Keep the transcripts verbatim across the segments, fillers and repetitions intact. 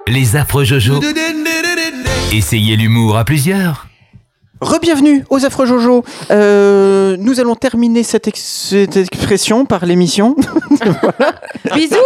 Les affreux Jojo. Essayez l'humour à plusieurs. Re-bienvenue aux affreux Jojo. Euh, nous allons terminer cette, ex- cette expression par l'émission. Voilà. Bisous.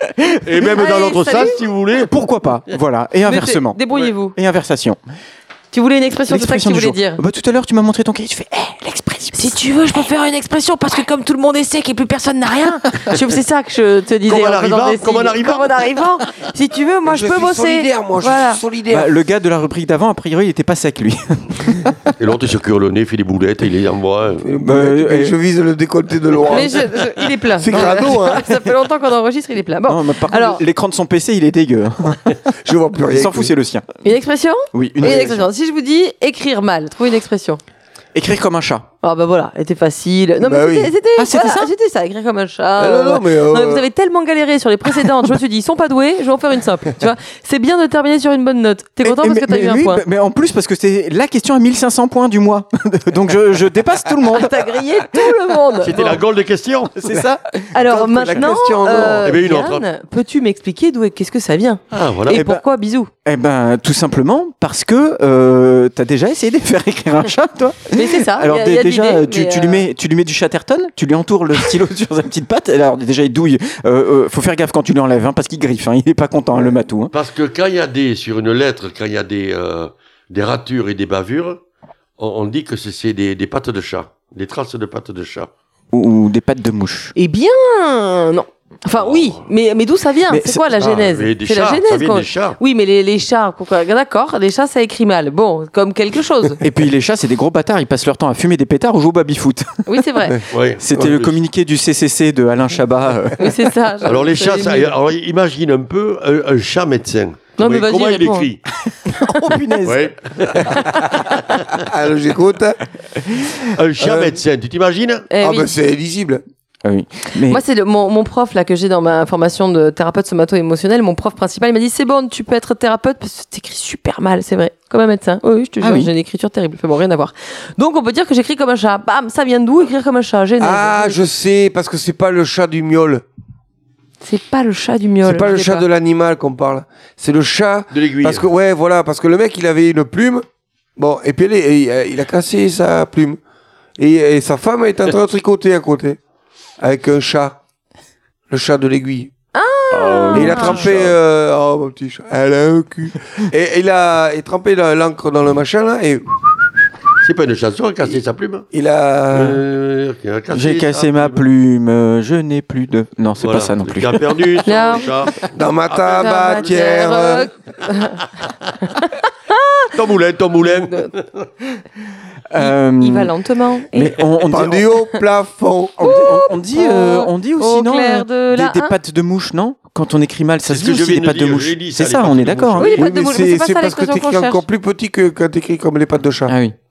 Et même dans Allez, l'autre salut. sens, si vous voulez. Pourquoi pas. Voilà. Et inversement. Débrouillez-vous. Et inversation. Tu voulais une expression, c'est ça que tu du voulais jour. dire. Bah, tout à l'heure, tu m'as montré ton cahier. Tu fais hey, l'expression. Si tu veux, je peux faire une expression parce que comme tout le monde est sec et plus personne n'a rien, je- c'est ça que je te disais. Comme en en faisant arrivant, des comme en signes. arrivant. Comme en arrivant. Si tu veux, moi je, je peux suis bosser. solidaire, moi, je Voilà. suis solidaire. Bah, le gars de la rubrique d'avant, a priori, il était pas sec, lui. Et l'autre, il se cure le nez, fait des boulettes, il les envoie. Bah, euh, je vise le décolleté de loin. Mais je- je- il est plein. C'est crado, hein. Ça fait longtemps qu'on enregistre, il est plein. Bon, Non, mais par contre, alors, l'écran de son P C, il est dégueu. Je vois plus rien. Il s'en fout, c'est le sien. une expression Oui, une Une expression. expression. Si je vous dis écrire mal, trouvez une expression. Écrire comme un chat. Ah bah voilà, c'était facile. Non mais Bah c'était, oui. c'était, Ah, c'était voilà, ça c'était ça, écrire comme un chat. Ah, non, non, mais, euh, Non, mais vous avez tellement galéré sur les précédentes, je me suis dit, ils sont pas doués, je vais en faire une simple. Tu vois, c'est bien de terminer sur une bonne note. T'es content Et- parce mais- que t'as mais eu un oui, point. bah- Mais en plus, parce que c'est la question à mille cinq cents points du mois. Donc je, je dépasse tout le monde. T'as grillé tout le monde. C'était Bon. la gaule des questions. C'est ça. Alors Quand la maintenant, question en or. euh, Eh ben, une autre. Yann, peux-tu m'expliquer d'où est, qu'est-ce que ça vient Ah, voilà. Et Eh ben- pourquoi bisous Eh ben, tout simplement parce que euh, t'as déjà essayé de faire écrire un chat, toi. Mais c'est ça. Alors y a- dé- y a de déjà, l'idée, euh, tu, mais, tu euh, lui mets, tu lui mets du chatterton, tu lui entoures le stylo sur sa petite patte. Alors déjà, il douille. Euh, euh, faut faire gaffe quand tu lui enlèves, hein, parce qu'il griffe. Hein, il est pas content, hein, le matou. Hein. Parce que quand il y a des, sur une lettre, quand il y a des, euh, des ratures et des bavures, on, on dit que c'est, c'est des, des pattes de chat, des traces de pattes de chat. Ou, ou des pattes de mouche. Eh bien, non. Enfin oui, mais, mais d'où ça vient Mais C'est c'est- quoi la Ah, genèse mais des C'est la chats, genèse. ça vient qu'on- des chats. Oui, mais les, les chats, pourquoi- d'accord, les chats ça écrit mal. Bon, comme quelque chose. Et puis les chats, c'est des gros bâtards. Ils passent leur temps à fumer des pétards ou jouer au baby-foot. Oui, c'est vrai. Ouais. C'était Ouais, le de- communiqué du C C C de Alain Chabat. euh. Oui, c'est ça. je- Alors les je- chats, je- ça, alors imagine un peu un, un chat médecin. Non, mais Comment- vas-y, comment il réponds. écrit Oh punaise. Ouais. Alors j'écoute. Un chat Euh, médecin, tu t'imagines Eh Ah oui. bah c'est lisible. Ah oui. Mais Moi, c'est le- mon, mon prof là que j'ai dans ma formation de thérapeute somato-émotionnel. Mon prof principal, il m'a dit c'est bon, tu peux être thérapeute parce que t'écris super mal, c'est vrai, comme un médecin. Oui, oui, je te Ah jure, oui. j'ai une écriture terrible. Fait bon, rien à voir. Donc, on peut dire que j'écris comme un chat. Bam, ça vient d'où écrire comme un chat Genèse. Ah, je sais, parce que c'est pas le chat du miaule. C'est pas le chat du miaule. C'est pas je le l'ai chat de l'animal qu'on parle. C'est le chat. De l'aiguille. Parce que, ouais, voilà, parce que le mec, il avait une plume. Bon, et puis elle est- il a- il a cassé sa plume. Et, et sa femme est en train de tricoter à côté. Avec un chat. Le chat de l'aiguille. Oh, Et il a le trempé. chat. euh, oh, mon petit chat. Elle a un cul. et il a il a trempé la- l'encre dans le machin, là. Et C'est pas une chanson, a cassé sa plume. il a. Euh, qui a cassé j'ai sa cassé ma plume. euh, Je n'ai plus de. Non, c'est Voilà. pas ça non plus. Qui a perdu son Non. chat. Dans ma Ah, tabatière. Ton moulin, ton moulin. Euh, Il va lentement. Et Mais on, on dit, Pendu au plafond. on, on- on dit, euh, on dit aussi Au non clair euh, de des, la des un. pattes de mouche, non Quand on écrit mal, ça C'est se ce dit que je aussi viens des de pattes de dire, mouche. j'ai dit ça, C'est les ça, pattes on de est d'accord. mouche. hein. Oui, les Oui, pattes de mais mouche, mais c'est c'est pas c'est ça parce que l'expression qu'on t'écris encore cherche. plus petit que quand t'écris comme les pattes de chat. Ah oui.